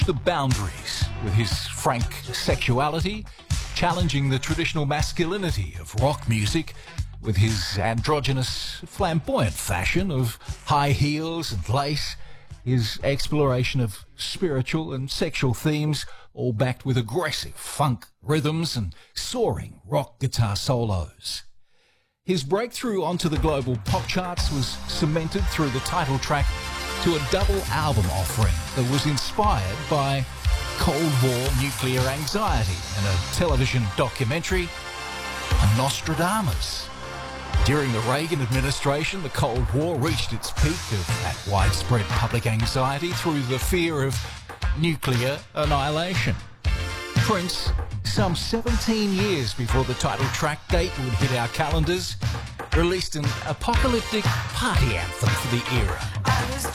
the boundaries with his frank sexuality, challenging the traditional masculinity of rock music with his androgynous, flamboyant fashion of high heels and lace, his exploration of spiritual and sexual themes, all backed with aggressive funk rhythms and soaring rock guitar solos. His breakthrough onto the global pop charts was cemented through the title track to a double album offering that was inspired by Cold War nuclear anxiety and a television documentary, Nostradamus. During the Reagan administration, the Cold War reached its peak of that widespread public anxiety through the fear of nuclear annihilation. Prince, some 17 years before the title track date would hit our calendars, released an apocalyptic party anthem for the era.